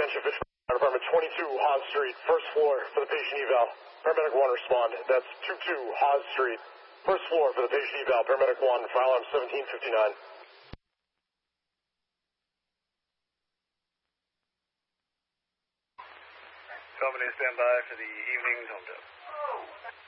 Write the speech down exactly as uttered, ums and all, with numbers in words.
attention, Fitchburg Department twenty-two, Haas Street, first floor for the patient eval. Paramedic one respond. That's two two, Haas Street, first floor for the patient eval. Paramedic one, file arm seventeen fifty-nine. Company stand by for the evening's home tip.